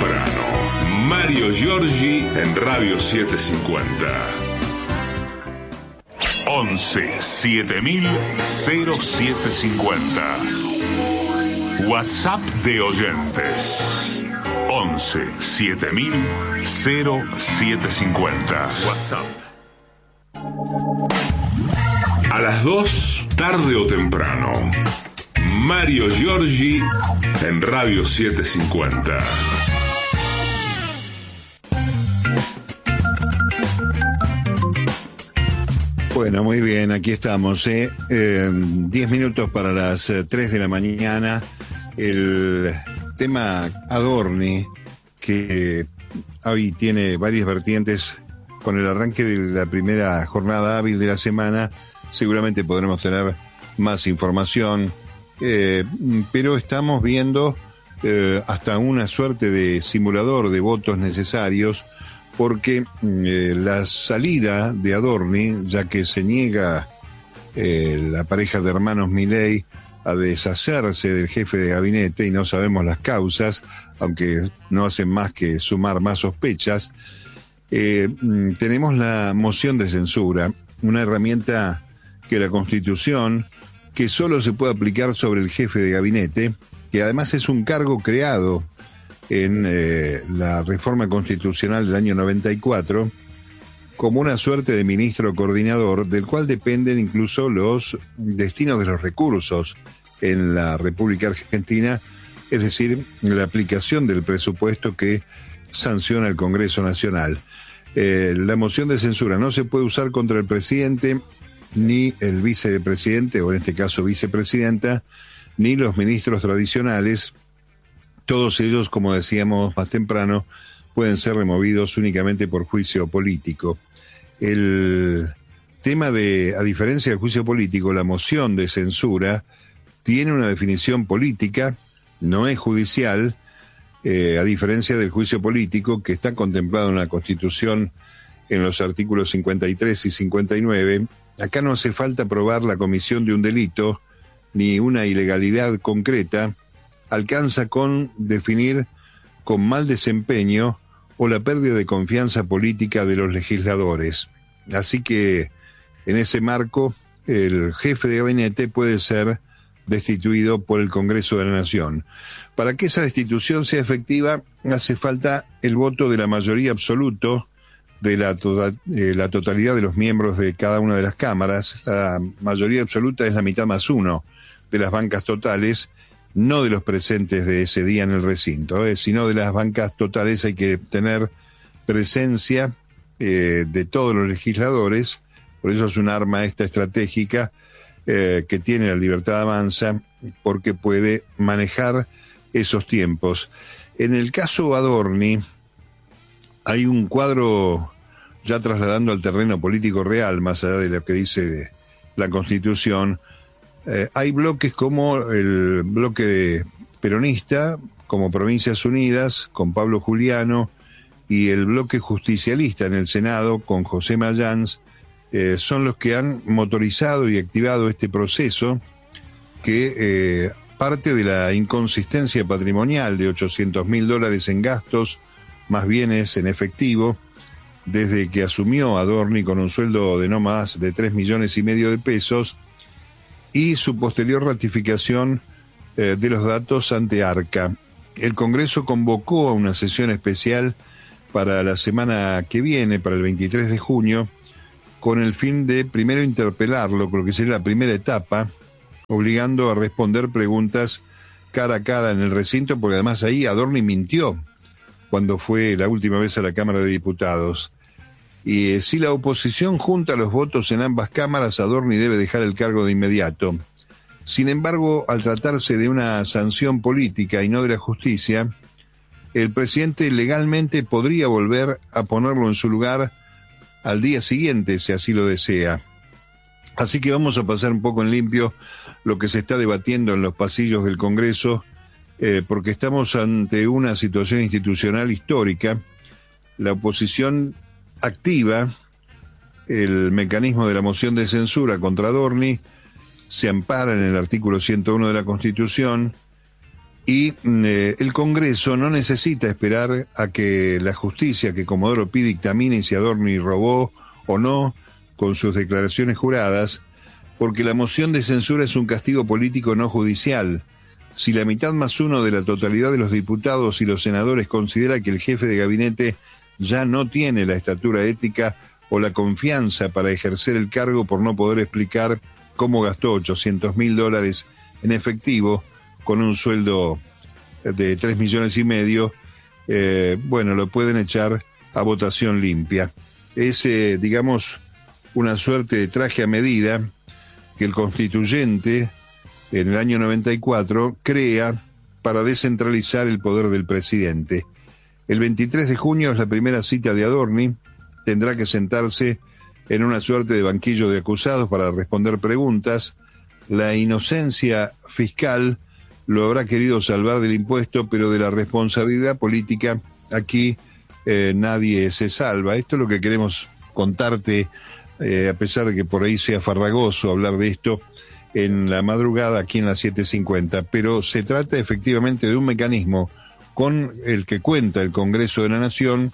temprano. Mario Giorgi en Radio 750. 11 7000 0750. WhatsApp de oyentes. 11 7000 0750. WhatsApp. A las 2, tarde o temprano. Mario Giorgi en Radio 750. Bueno, muy bien, aquí estamos. 10 minutos para las 3 de la mañana. El tema Adorni, que hoy tiene varias vertientes. Con el arranque de la primera jornada hábil de la semana, seguramente podremos tener más información, pero estamos viendo hasta una suerte de simulador de votos necesarios, porque la salida de Adorni, ya que se niega la pareja de hermanos Milei a deshacerse del jefe de gabinete, y no sabemos las causas, aunque no hacen más que sumar más sospechas, tenemos la moción de censura, una herramienta que la Constitución, que solo se puede aplicar sobre el jefe de gabinete, que además es un cargo creado en la reforma constitucional del año 94, como una suerte de ministro coordinador, del cual dependen incluso los destinos de los recursos en la República Argentina, es decir, la aplicación del presupuesto que sanciona el Congreso Nacional. La moción de censura no se puede usar contra el presidente, ni el vicepresidente, o en este caso vicepresidenta, ni los ministros tradicionales. Todos ellos, como decíamos más temprano, pueden ser removidos únicamente por juicio político. El tema a diferencia del juicio político, la moción de censura tiene una definición política, no es judicial, a diferencia del juicio político, que está contemplado en la Constitución en los artículos 53 y 59. Acá no hace falta probar la comisión de un delito ni una ilegalidad concreta, alcanza con definir con mal desempeño o la pérdida de confianza política de los legisladores. Así que en ese marco el jefe de gabinete puede ser destituido por el Congreso de la Nación. Para que esa destitución sea efectiva, hace falta el voto de la mayoría absoluta de la totalidad de los miembros de cada una de las cámaras. La mayoría absoluta es la mitad más uno de las bancas totales, no de los presentes de ese día en el recinto, sino de las bancas totales. Hay que tener presencia de todos los legisladores, por eso es un arma esta estratégica que tiene la Libertad Avanza, porque puede manejar esos tiempos. En el caso Adorni, hay un cuadro ya trasladando al terreno político real, más allá de lo que dice la Constitución. Hay bloques como el bloque peronista, como Provincias Unidas, con Pablo Juliano, y el bloque justicialista en el Senado, con José Mayans, son los que han motorizado y activado este proceso que parte de la inconsistencia patrimonial de $800.000 en gastos, más bienes en efectivo, desde que asumió Adorni con un sueldo de no más de 3,5 millones de pesos, y su posterior ratificación de los datos ante Arca. El Congreso convocó a una sesión especial para la semana que viene, para el 23 de junio, con el fin de primero interpelarlo, con lo que sería la primera etapa, obligando a responder preguntas cara a cara en el recinto, porque además ahí Adorni mintió cuando fue la última vez a la Cámara de Diputados. Y si la oposición junta los votos en ambas cámaras, Adorni debe dejar el cargo de inmediato. Sin embargo, al tratarse de una sanción política y no de la justicia, el presidente legalmente podría volver a ponerlo en su lugar al día siguiente, si así lo desea. Así que vamos a pasar un poco en limpio lo que se está debatiendo en los pasillos del Congreso, porque estamos ante una situación institucional histórica. La oposición activa el mecanismo de la moción de censura contra Adorni, se ampara en el artículo 101 de la Constitución, Y el Congreso no necesita esperar a que la justicia que Comodoro Pi dictamine si Adorni robó o no con sus declaraciones juradas, porque la moción de censura es un castigo político no judicial. Si la mitad más uno de la totalidad de los diputados y los senadores considera que el jefe de gabinete ya no tiene la estatura ética o la confianza para ejercer el cargo por no poder explicar cómo gastó $800.000 en efectivo con un sueldo de 3,5 millones, bueno, lo pueden echar a votación limpia. Es, digamos, una suerte de traje a medida que el constituyente en el año 94 crea para descentralizar el poder del presidente. El 23 de junio es la primera cita de Adorni, tendrá que sentarse en una suerte de banquillo de acusados para responder preguntas. La inocencia fiscal lo habrá querido salvar del impuesto, pero de la responsabilidad política aquí nadie se salva. Esto es lo que queremos contarte, a pesar de que por ahí sea farragoso hablar de esto en la madrugada aquí en las 7:50, pero se trata efectivamente de un mecanismo con el que cuenta el Congreso de la Nación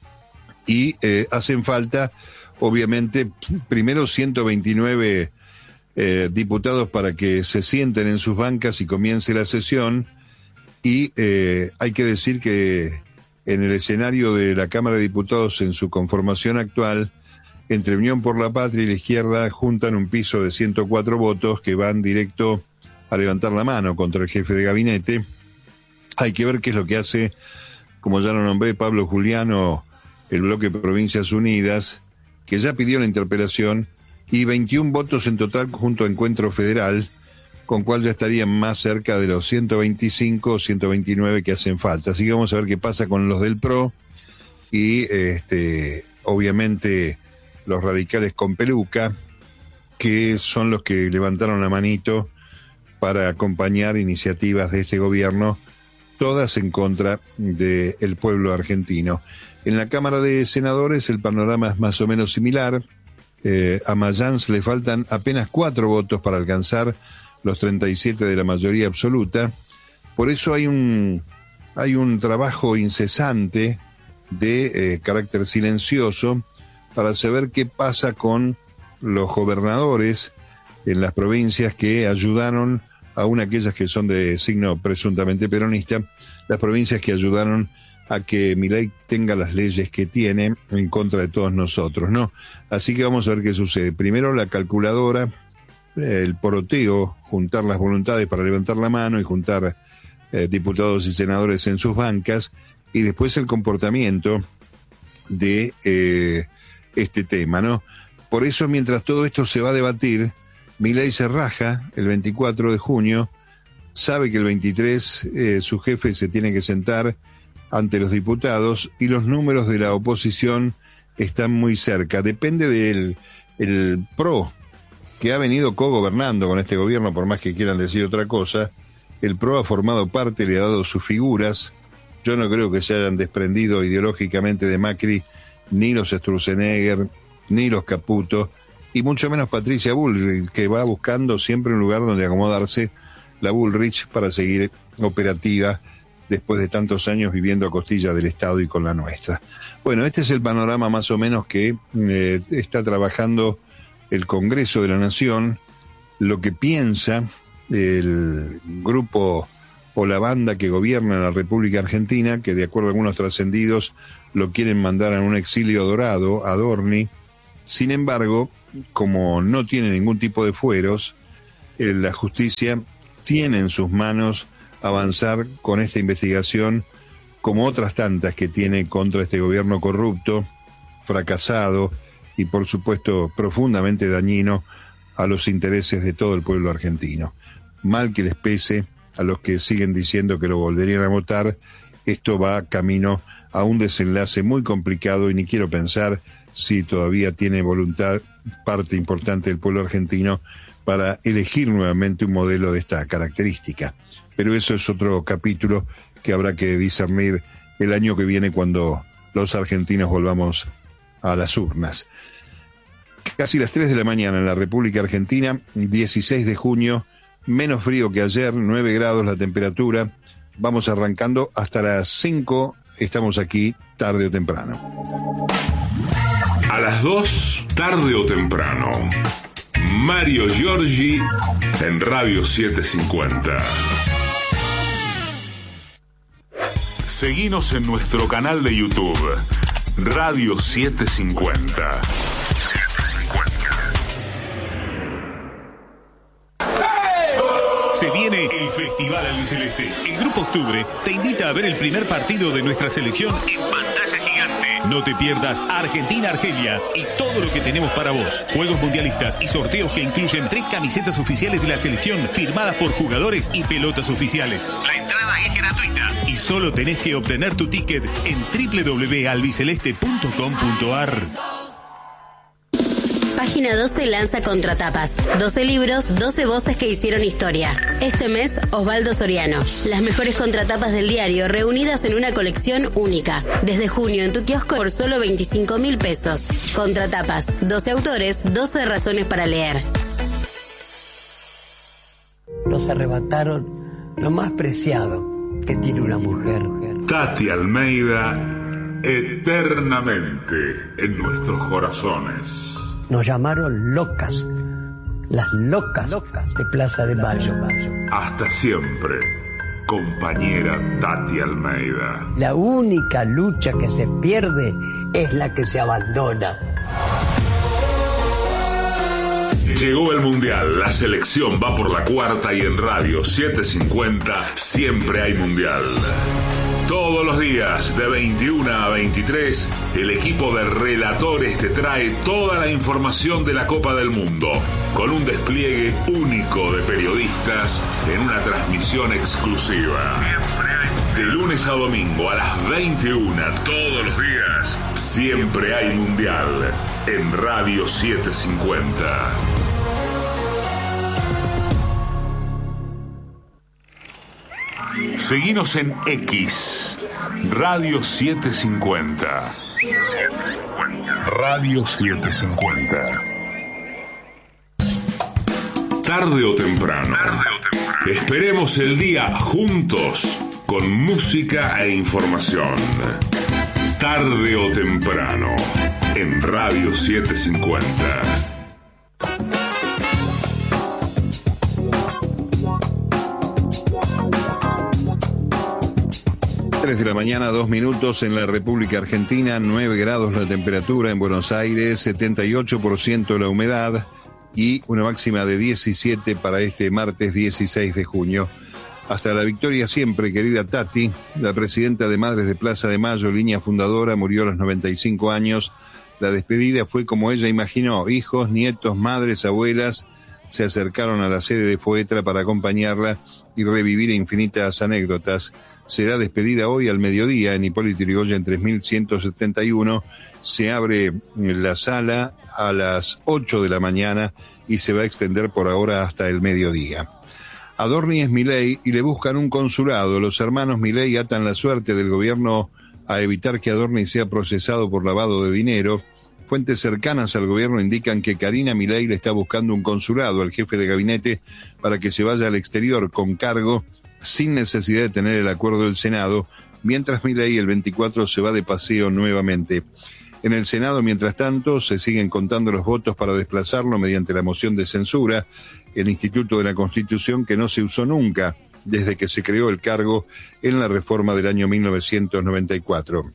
y hacen falta, obviamente, primero 129 diputados para que se sienten en sus bancas y comience la sesión, y hay que decir que en el escenario de la Cámara de Diputados en su conformación actual, entre Unión por la Patria y la izquierda juntan un piso de 104 votos que van directo a levantar la mano contra el jefe de gabinete. Hay que ver qué es lo que hace, como ya lo nombré, Pablo Juliano, el bloque Provincias Unidas, que ya pidió la interpelación, y 21 votos en total junto a Encuentro Federal, con cual ya estarían más cerca de los 125 o 129 que hacen falta. Así que vamos a ver qué pasa con los del PRO y obviamente los radicales con peluca, que son los que levantaron la manito para acompañar iniciativas de este gobierno, todas en contra del pueblo argentino. En la Cámara de Senadores el panorama es más o menos similar. A Mayans le faltan apenas 4 votos para alcanzar los 37 de la mayoría absoluta. Por eso hay un trabajo incesante de carácter silencioso para saber qué pasa con los gobernadores en las provincias que ayudaron, aún aquellas que son de signo presuntamente peronista, las provincias que ayudaron a que Milei tenga las leyes que tiene en contra de todos nosotros, ¿no? Así que vamos a ver qué sucede. Primero la calculadora, el poroteo, juntar las voluntades para levantar la mano y juntar diputados y senadores en sus bancas, y después el comportamiento de este tema, ¿no? Por eso, mientras todo esto se va a debatir, Milei se raja el 24 de junio, sabe que el 23 su jefe se tiene que sentar ante los diputados y los números de la oposición están muy cerca. Depende del PRO, que ha venido cogobernando con este gobierno, por más que quieran decir otra cosa. El PRO ha formado parte, le ha dado sus figuras. Yo no creo que se hayan desprendido ideológicamente de Macri ni los Sturzenegger, ni los Caputo, y mucho menos Patricia Bullrich, que va buscando siempre un lugar donde acomodarse, la Bullrich, para seguir operativa después de tantos años viviendo a costilla del Estado y con la nuestra. Bueno, este es el panorama más o menos que está trabajando el Congreso de la Nación, lo que piensa el grupo o la banda que gobierna la República Argentina, que de acuerdo a algunos trascendidos lo quieren mandar a un exilio dorado, a Adorni. Sin embargo, como no tiene ningún tipo de fueros, la justicia tiene en sus manos avanzar con esta investigación, como otras tantas que tiene contra este gobierno corrupto, fracasado y por supuesto profundamente dañino a los intereses de todo el pueblo argentino. Mal que les pese a los que siguen diciendo que lo volverían a votar, esto va camino a un desenlace muy complicado, y ni quiero pensar si todavía tiene voluntad parte importante del pueblo argentino para elegir nuevamente un modelo de esta característica. Pero eso es otro capítulo que habrá que discernir el año que viene, cuando los argentinos volvamos a las urnas. Casi las 3 de la mañana en la República Argentina, 16 de junio, menos frío que ayer, 9 grados la temperatura, vamos arrancando hasta las 5. Estamos aquí tarde o temprano. A las 2, tarde o temprano. Mario Giorgi en Radio 750. Seguinos en nuestro canal de YouTube, Radio 750. Se viene el Festival Albiceleste. El Grupo Octubre te invita a ver el primer partido de nuestra selección en pantalla gigante. No te pierdas Argentina-Argelia y todo lo que tenemos para vos. Juegos mundialistas y sorteos que incluyen 3 camisetas oficiales de la selección firmadas por jugadores y pelotas oficiales. La entrada es gratuita y solo tenés que obtener tu ticket en www.albiceleste.com.ar. Página 12 lanza Contratapas. 12 libros, 12 voces que hicieron historia. Este mes, Osvaldo Soriano. Las mejores contratapas del diario reunidas en una colección única. Desde junio en tu kiosco por solo 25.000 pesos. Contratapas. 12 autores, 12 razones para leer. Nos arrebataron lo más preciado que tiene una mujer. Tati Almeida, eternamente en nuestros corazones. Nos llamaron locas, las locas de Plaza de Mayo. Hasta siempre, compañera Tati Almeida. La única lucha que se pierde es la que se abandona. Llegó el Mundial, la selección va por la cuarta y en Radio 750 siempre hay Mundial. Todos los días, de 21 a 23, el equipo de relatores te trae toda la información de la Copa del Mundo, con un despliegue único de periodistas en una transmisión exclusiva. De lunes a domingo a las 21, todos los días, siempre hay Mundial en Radio 750. Seguinos en X, Radio 750. Radio 750. Tarde o temprano. Esperemos el día juntos con música e información. Tarde o temprano en Radio 750. 3 de la mañana, 2 minutos en la República Argentina, 9 grados la temperatura en Buenos Aires, 78% la humedad y una máxima de 17 para este martes 16 de junio. Hasta la victoria siempre, querida Tati, la presidenta de Madres de Plaza de Mayo, línea fundadora, murió a los 95 años. La despedida fue como ella imaginó, hijos, nietos, madres, abuelas se acercaron a la sede de Foetra para acompañarla y revivir infinitas anécdotas. Será despedida hoy al mediodía en Hipólito Yrigoyen 3171. Se abre la sala a las 8 de la mañana y se va a extender por ahora hasta el mediodía. Adorni es Milei y le buscan un consulado. Los hermanos Milei atan la suerte del gobierno a evitar que Adorni sea procesado por lavado de dinero. Fuentes cercanas al gobierno indican que Karina Milei le está buscando un consulado al jefe de gabinete para que se vaya al exterior con cargo, sin necesidad de tener el acuerdo del Senado, mientras Milei el 24 se va de paseo nuevamente. En el Senado, mientras tanto, se siguen contando los votos para desplazarlo mediante la moción de censura, el Instituto de la Constitución que no se usó nunca desde que se creó el cargo en la reforma del año 1994.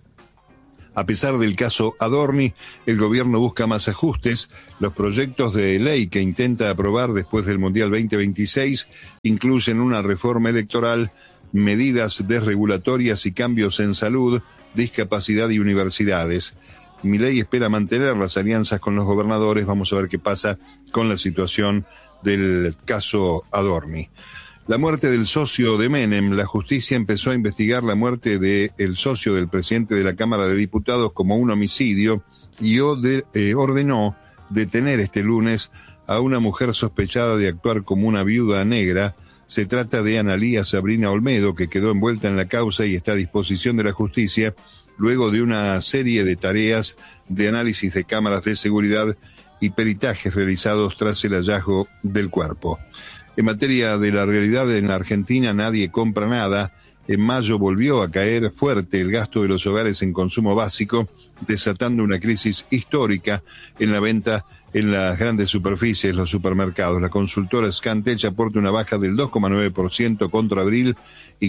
A pesar del caso Adorni, el gobierno busca más ajustes. Los proyectos de ley que intenta aprobar después del Mundial 2026 incluyen una reforma electoral, medidas desregulatorias y cambios en salud, discapacidad y universidades. Milei espera mantener las alianzas con los gobernadores. Vamos a ver qué pasa con la situación del caso Adorni. La muerte del socio de Menem. La justicia empezó a investigar la muerte del socio del presidente de la Cámara de Diputados como un homicidio y ordenó detener este lunes a una mujer sospechada de actuar como una viuda negra. Se trata de Analía Sabrina Olmedo, que quedó envuelta en la causa y está a disposición de la justicia luego de una serie de tareas de análisis de cámaras de seguridad y peritajes realizados tras el hallazgo del cuerpo. En materia de la realidad en la Argentina, nadie compra nada. En mayo volvió a caer fuerte el gasto de los hogares en consumo básico, desatando una crisis histórica en la venta en las grandes superficies, los supermercados. La consultora Scantech aporta una baja del 2,9% contra abril y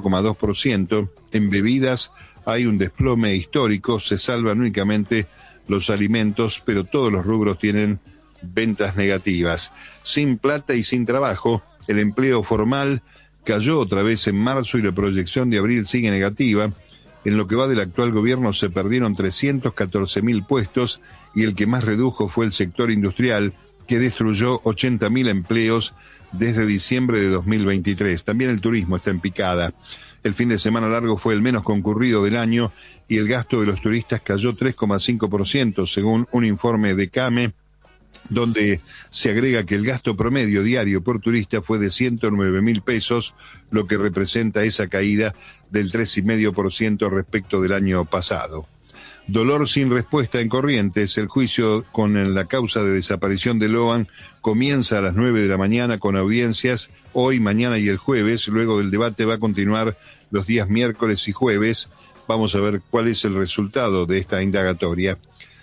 4,2%. En bebidas hay un desplome histórico, se salvan únicamente los alimentos, pero todos los rubros tienen ventas negativas. Sin plata y sin trabajo, el empleo formal cayó otra vez en marzo y la proyección de abril sigue negativa. En lo que va del actual gobierno se perdieron 314.000 puestos y el que más redujo fue el sector industrial, que destruyó 80.000 empleos desde diciembre de 2023. También el turismo está en picada. El fin de semana largo fue el menos concurrido del año y el gasto de los turistas cayó 3,5%, según un informe de CAME, donde se agrega que el gasto promedio diario por turista fue de 109.000 pesos, lo que representa esa caída del 3,5% respecto del año pasado. Dolor sin respuesta en Corrientes. El juicio con la causa de desaparición de Loan comienza a las 9 de la mañana con audiencias hoy, mañana y el jueves. Luego del debate va a continuar los días miércoles y jueves. Vamos a ver cuál es el resultado de esta indagatoria.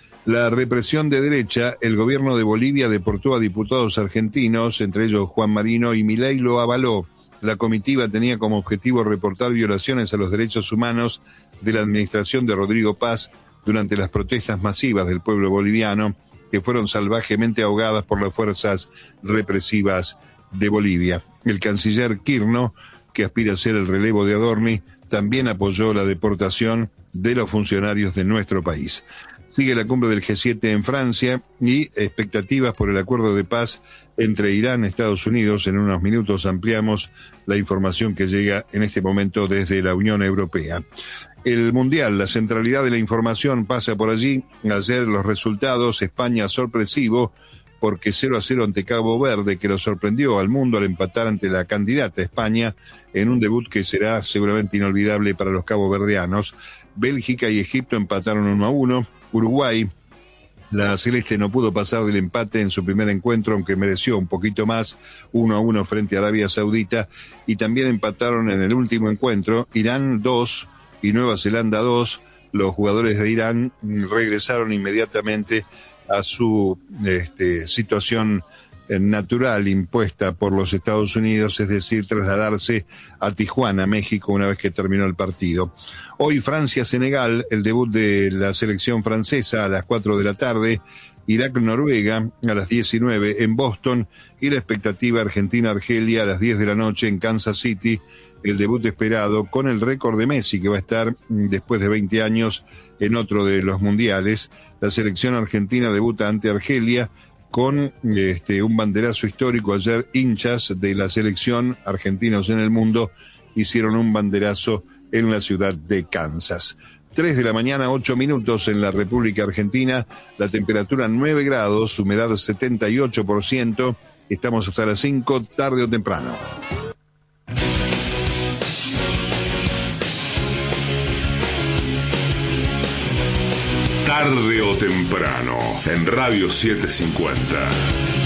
La represión de derecha, el gobierno de Bolivia deportó a diputados argentinos, entre ellos Juan Marino, y Milei lo avaló. La comitiva tenía como objetivo reportar violaciones a los derechos humanos de la administración de Rodrigo Paz durante las protestas masivas del pueblo boliviano, que fueron salvajemente ahogadas por las fuerzas represivas de Bolivia. El canciller Kirchner, que aspira a ser el relevo de Adorni, también apoyó la deportación de los funcionarios de nuestro país. Sigue la cumbre del G7 en Francia y expectativas por el acuerdo de paz entre Irán y Estados Unidos. En unos minutos ampliamos la información que llega en este momento desde la Unión Europea. El Mundial, la centralidad de la información pasa por allí. Ayer los resultados, España sorpresivo porque 0-0 ante Cabo Verde, que lo sorprendió al mundo al empatar ante la candidata España en un debut que será seguramente inolvidable para los caboverdianos. Bélgica y Egipto empataron 1-1. Uruguay, la celeste no pudo pasar del empate en su primer encuentro, aunque mereció un poquito más, 1-1 frente a Arabia Saudita, y también empataron en el último encuentro, Irán 2 y Nueva Zelanda 2. Los jugadores de Irán regresaron inmediatamente a su situación natural impuesta por los Estados Unidos, es decir, trasladarse a Tijuana, México, una vez que terminó el partido. Hoy Francia-Senegal, el debut de la selección francesa a las 4 de la tarde, Irak-Noruega a las 19 en Boston y la expectativa Argentina-Argelia a las 10 de la noche en Kansas City, el debut esperado con el récord de Messi, que va a estar después de 20 años en otro de los mundiales. La selección argentina debuta ante Argelia con un banderazo histórico. Ayer hinchas de la selección, argentinos en el mundo, hicieron un banderazo en la ciudad de Kansas. 3 de la mañana, 8 minutos en la República Argentina, la temperatura 9 grados, humedad 78%, estamos hasta las 5, tarde o temprano. Tarde o temprano, en Radio 750.